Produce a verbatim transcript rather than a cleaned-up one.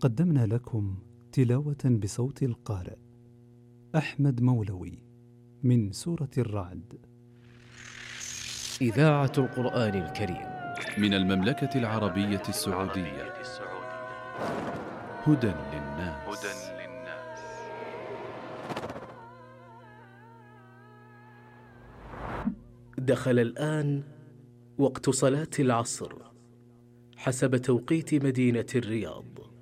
قدمنا لكم تلاوة بصوت القارئ أحمد مولوي من سورة الرعد. إذاعة القرآن الكريم من المملكة العربية السعودية. هدى للناس. دخل الآن وقت صلاة العصر حسب توقيت مدينة الرياض.